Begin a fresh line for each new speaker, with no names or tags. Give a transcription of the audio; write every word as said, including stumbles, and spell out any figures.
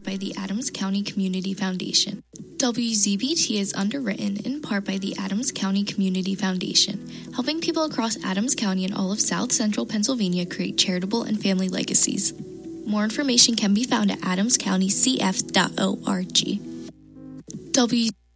by the Adams County Community Foundation. W Z B T is underwritten in part by the Adams County Community Foundation, helping people across Adams County and all of South Central Pennsylvania create charitable and family legacies. More information can be found at adams county c f dot org. W